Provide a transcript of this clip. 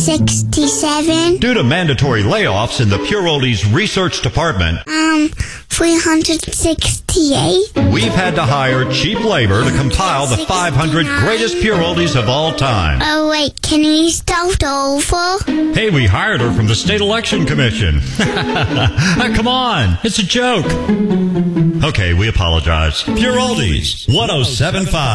367. Due to mandatory layoffs in the Pure Oldies Research Department, 368. we've had to hire cheap labor to compile the 500 greatest Pure Oldies of all time. Oh, wait, can we start over? Hey, we hired her from the State Election Commission. Come on, it's a joke. Okay, we apologize. Pure Oldies, 107.5.